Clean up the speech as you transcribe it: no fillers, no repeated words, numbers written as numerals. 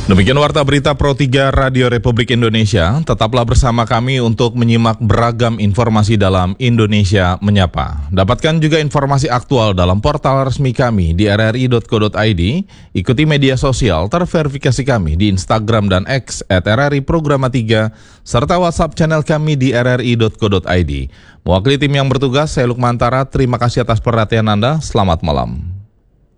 Demikian Warta Berita Pro 3 Radio Republik Indonesia. Tetaplah bersama kami untuk menyimak beragam informasi dalam Indonesia Menyapa. Dapatkan juga informasi aktual dalam portal resmi kami di rri.co.id. Ikuti media sosial terverifikasi kami di Instagram dan X @rri_programa3 serta WhatsApp channel kami di rri.co.id. Mewakili tim yang bertugas, saya Lukmantara. Terima kasih atas perhatian Anda. Selamat malam.